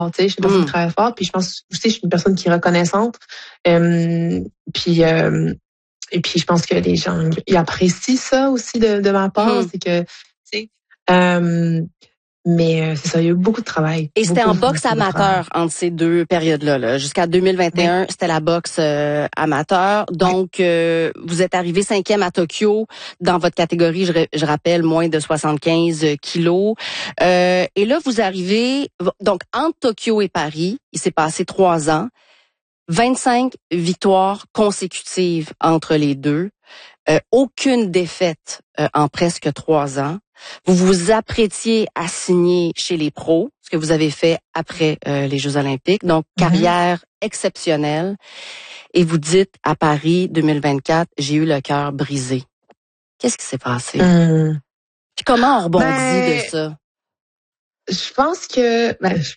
Tu sais, je suis une personne qui travaille fort, puis je pense aussi, je suis une personne qui est reconnaissante. Puis et puis je pense que les gens ils apprécient ça aussi de ma part, c'est que tu sais. Mais c'est ça, il y a eu beaucoup de travail. Et c'était en boxe beaucoup amateur entre ces deux périodes-là. Là. Jusqu'à 2021, c'était la boxe amateur. Donc, vous êtes arrivé 5e à Tokyo dans votre catégorie, je rappelle, moins de 75 kilos. Et là, vous arrivez, donc entre Tokyo et Paris, il s'est passé 3 ans, 25 victoires consécutives entre les deux, aucune défaite en presque 3 ans. Vous vous apprêtiez à signer chez les pros, ce que vous avez fait après les Jeux olympiques. Donc, carrière exceptionnelle. Et vous dites à Paris 2024, j'ai eu le cœur brisé. Qu'est-ce qui s'est passé? Puis comment on rebondit de ça? Je pense que,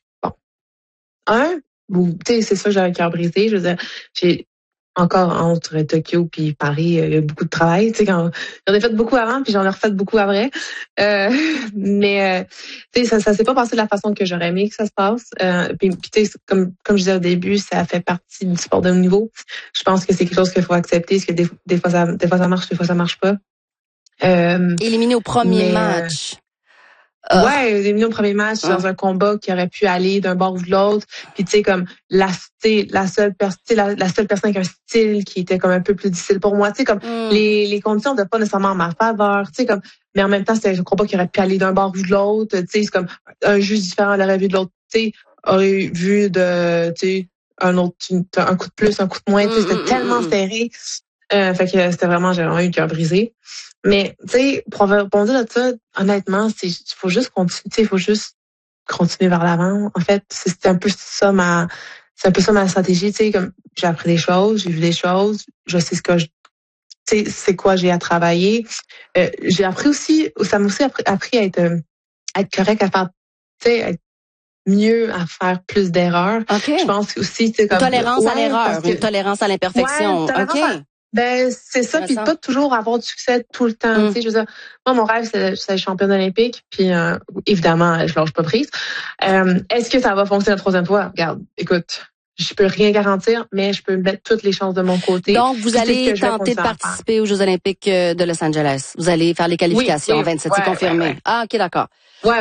tu sais, c'est sûr que j'avais le cœur brisé. Je veux dire, j'ai encore entre Tokyo puis Paris, il y a beaucoup de travail. Tu sais, j'en ai fait beaucoup avant, puis j'en ai refait beaucoup après. Mais tu sais, ça s'est pas passé de la façon que j'aurais aimé que ça se passe. Puis tu sais, comme je disais au début, ça fait partie du sport de haut niveau. Je pense que c'est quelque chose qu'il faut accepter, parce que des fois ça marche, des fois ça marche pas. Éliminé au premier match. Ouais, éliminé au premier match dans un combat qui aurait pu aller d'un bord ou de l'autre. Puis tu sais, comme la seule personne avec un style qui était comme un peu plus difficile pour moi. Tu sais, comme les conditions n'étaient pas nécessairement en ma faveur. Tu sais, comme, mais en même temps, c'était un combat qui aurait pu aller d'un bord ou de l'autre. Tu sais, c'est comme un juge différent l'aurait vu de l'autre. Tu sais, aurait vu de, tu sais, un coup de plus, un coup de moins. Tu sais, c'était tellement serré. Fait que c'était vraiment, j'ai vraiment eu le cœur brisé. Mais, tu sais, pour répondre à ça, honnêtement, il faut juste continuer, tu sais, il faut juste continuer vers l'avant. En fait, c'est un peu ça ma stratégie, tu sais, comme j'ai appris des choses, j'ai vu des choses, je sais tu sais, c'est quoi j'ai à travailler. J'ai appris aussi, ça m'a aussi appris à être correct, à faire, tu sais, être mieux, à faire plus d'erreurs. Okay. Je pense aussi, tu sais, comme. Une tolérance à l'erreur, une tolérance à l'imperfection. Ben, c'est ça, puis pas toujours avoir du succès tout le temps. Tu sais, je veux dire, moi, mon rêve, c'est être championne olympique, puis évidemment, je lâche pas prise. Est-ce que ça va fonctionner la troisième fois? Regarde, écoute, je peux rien garantir, mais je peux mettre toutes les chances de mon côté. Donc, vous allez tenter de participer aux Jeux olympiques de Los Angeles. Vous allez faire les qualifications. 27, c'est confirmé. Ouais. Ah, OK, d'accord. Ouais.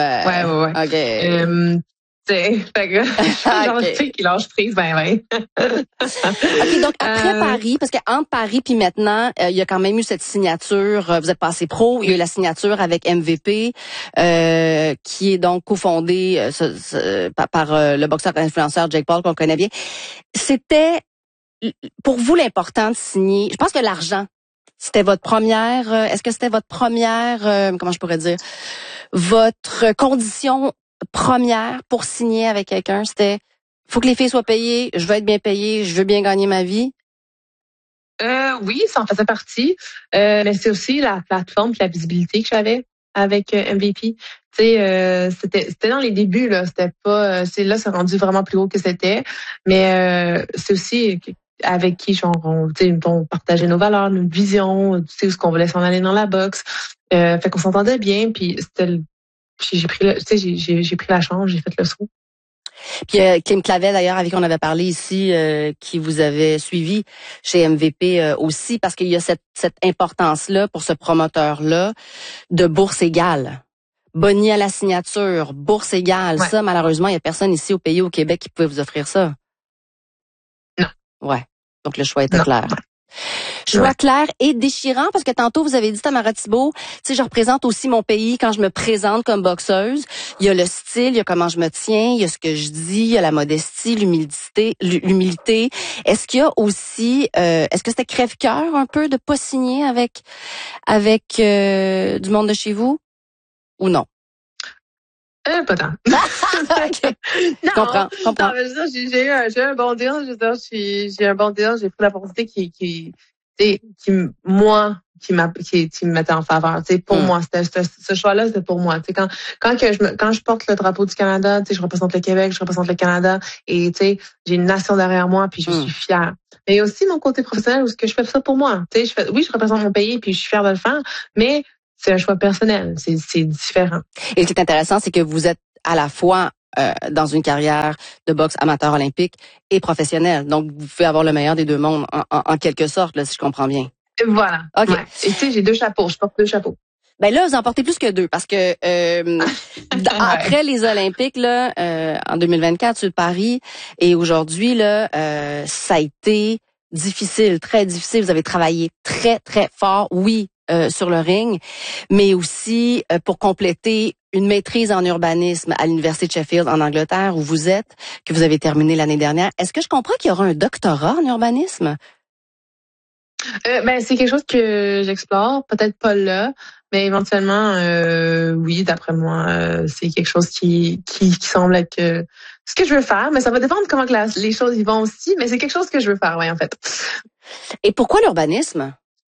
OK. Fait que genre de fille qui lâche prise, OK, donc après Paris, parce que entre Paris puis maintenant, il y a quand même eu cette signature, vous êtes passé pro, il y a eu la signature avec MVP, qui est donc cofondé par le boxeur influenceur Jake Paul qu'on connaît bien. C'était pour vous l'important de signer, je pense que l'argent, c'était votre première, est-ce que c'était votre première, comment je pourrais dire, votre condition première pour signer avec quelqu'un, c'était faut que les filles soient payées, je veux être bien payée, je veux bien gagner ma vie? Oui, ça en faisait partie. Mais c'est aussi la plateforme et la visibilité que j'avais avec MVP. Tu sais, c'était dans les débuts, là. C'était pas. C'est rendu vraiment plus haut que c'était. Mais c'est aussi avec qui, genre, on partageait nos valeurs, nos visions, tu sais, où ce qu'on voulait s'en aller dans la boxe. Fait qu'on s'entendait bien, puis puis j'ai pris la chance, j'ai fait le saut. Puis Kim Clavel, d'ailleurs, avec qui on avait parlé ici, qui vous avait suivi chez MVP aussi, parce qu'il y a cette importance-là pour ce promoteur-là de bourse égale. Boni à la signature, bourse égale. Ouais. Ça, malheureusement, il y a personne ici au pays, au Québec, qui pouvait vous offrir ça. Non. Ouais. Donc, le choix était clair. Choix clair et déchirant, parce que tantôt, vous avez dit, Tamara Thibault, tu sais, je représente aussi mon pays quand je me présente comme boxeuse. Il y a le style, il y a comment je me tiens, il y a ce que je dis, il y a la modestie, l'humilité. Est-ce qu'il y a aussi, est-ce que c'était crève-cœur un peu de pas signer avec du monde de chez vous? Ou non? Pas tant. Okay. Non, comprends. Non, j'ai eu un bon deal. J'ai un bon deal. J'ai pris l'opportunité qui me mettait en faveur. Tu sais, pour moi, ce choix-là, c'était pour moi. Tu sais, quand je porte le drapeau du Canada, tu sais, je représente le Québec, je représente le Canada, et tu sais, j'ai une nation derrière moi, puis je suis fière. Mais il y a aussi mon côté professionnel où ce que je fais ça pour moi. Tu sais, je représente mon pays, puis je suis fière de le faire, mais c'est un choix personnel, c'est différent. Et ce qui est intéressant, c'est que vous êtes à la fois dans une carrière de boxe amateur olympique et professionnelle. Donc, vous pouvez avoir le meilleur des deux mondes en quelque sorte, là, si je comprends bien. Voilà. OK. Ouais. Et tu sais, j'ai 2 chapeaux. Je porte 2 chapeaux. Ben là, vous en portez plus que 2 parce que après les Olympiques là, en 2024 sur Paris et aujourd'hui là, ça a été difficile, très difficile. Vous avez travaillé très très fort, oui, sur le ring, mais aussi pour compléter une maîtrise en urbanisme à l'université de Sheffield en Angleterre où vous êtes, que vous avez terminé l'année dernière. Est-ce que je comprends qu'il y aura un doctorat en urbanisme? Ben c'est quelque chose que j'explore, peut-être pas là, mais éventuellement oui, d'après moi, c'est quelque chose qui semble être ce que je veux faire, mais ça va dépendre comment que les choses y vont aussi, mais c'est quelque chose que je veux faire, oui, en fait. Et pourquoi l'urbanisme?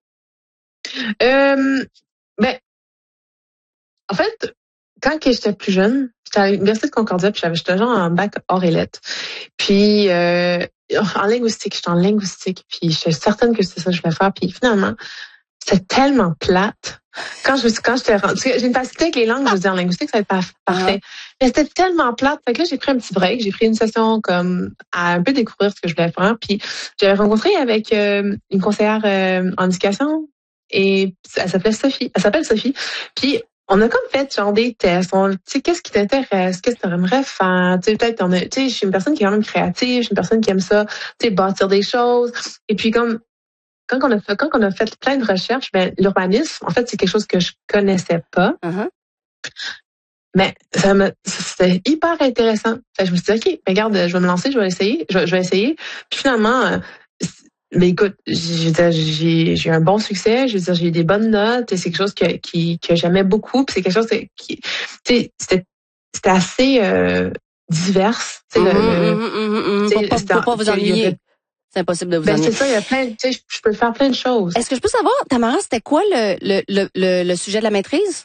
Ben en fait, quand que j'étais plus jeune, j'étais à l'université de Concordia, puis j'étais genre en bac hors et lettres. Puis en linguistique, j'étais en linguistique, puis j'étais certaine que c'était ça que je voulais faire. Puis finalement, c'était tellement plate. Quand j'étais rendue, j'ai une facilité avec les langues, je veux dire en linguistique, ça va être parfait. Mais c'était tellement plate. Fait que là, j'ai pris un petit break, j'ai pris une session comme à un peu découvrir ce que je voulais faire. Puis j'avais rencontré avec une conseillère en éducation et elle s'appelle Sophie. Puis on a comme fait genre des tests. Tu sais, qu'est-ce qui t'intéresse? Qu'est-ce que tu aimerais faire? Tu sais, peut-être je suis une personne qui est quand même créative, je suis une personne qui aime ça, tu sais, bâtir des choses. Et puis quand on a fait plein de recherches, ben l'urbanisme, en fait, c'est quelque chose que je connaissais pas. Mais c'était hyper intéressant. Fait que je me suis dit, OK, regarde, je vais me lancer, je vais essayer. Je vais essayer. Puis finalement, mais écoute, j'ai eu un bon succès. Je veux dire, j'ai eu des bonnes notes. Et c'est quelque chose que j'aimais beaucoup. Puis c'est quelque chose qui, tu sais, c'était assez divers. Faut pas vous ennuyer. C'est impossible de vous ennuyer. C'est ça, il y a plein, tu sais, je peux faire plein de choses. Est-ce que je peux savoir, Tamara, c'était quoi le sujet de la maîtrise?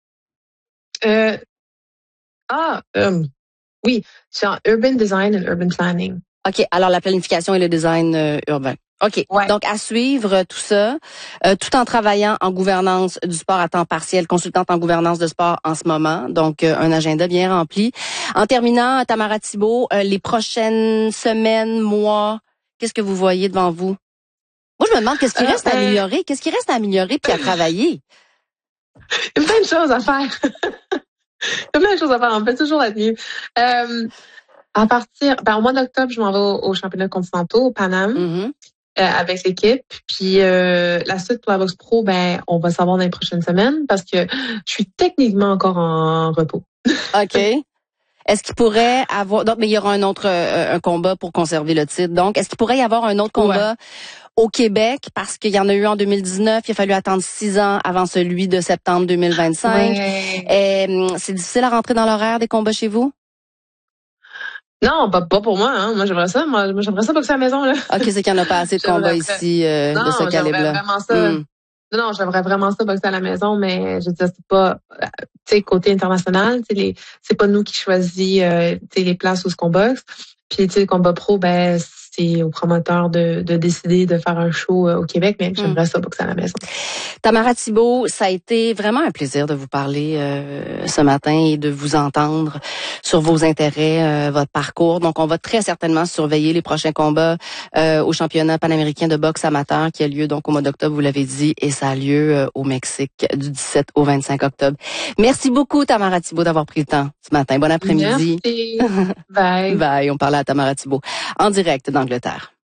Oui, c'est en urban design and urban planning. OK, alors la planification et le design urbain. OK, ouais. Donc à suivre tout ça, tout en travaillant en gouvernance du sport à temps partiel, consultante en gouvernance de sport en ce moment, donc un agenda bien rempli. En terminant, Tamara Thibault, les prochaines semaines, mois, qu'est-ce que vous voyez devant vous? Moi, je me demande qu'est-ce qui reste à améliorer, puis à travailler. Il y a plein de choses à faire. Il y a plein de choses à faire, on fait toujours la nuit. À partir, au mois d'octobre, je m'en vais au championnat continentaux, au Paname, avec l'équipe. Puis la suite pour la boxe pro, on va savoir dans les prochaines semaines parce que je suis techniquement encore en repos. OK. Est-ce qu'il pourrait avoir... Donc, mais il y aura un autre un combat pour conserver le titre. Donc, est-ce qu'il pourrait y avoir un autre combat au Québec? Parce qu'il y en a eu en 2019. Il a fallu attendre 6 ans avant celui de septembre 2025. C'est difficile à rentrer dans l'horaire des combats chez vous? Non, pas pour moi. Hein. Moi, j'aimerais ça. Moi, j'aimerais ça boxer à la maison. Là. OK, c'est qu'il n'y en a pas assez de combats ici de ce calibre-là. Vraiment ça. Non, j'aimerais vraiment ça boxer à la maison, mais je veux dire, c'est pas, tu sais, côté international, c'est pas nous qui choisit, les places où ce qu'on boxe. Puis, tu sais, le combat pro, c'est au promoteur de décider de faire un show au Québec, mais j'aimerais ça boxer à la maison. Tamara Thibault, ça a été vraiment un plaisir de vous parler ce matin et de vous entendre sur vos intérêts, votre parcours. Donc, on va très certainement surveiller les prochains combats au championnat panaméricain de boxe amateur qui a lieu donc au mois d'octobre, vous l'avez dit, et ça a lieu au Mexique du 17 au 25 octobre. Merci beaucoup, Tamara Thibault, d'avoir pris le temps ce matin. Bon après-midi. Merci. Bye. Bye. On parlait à Tamara Thibault en direct d'Angleterre.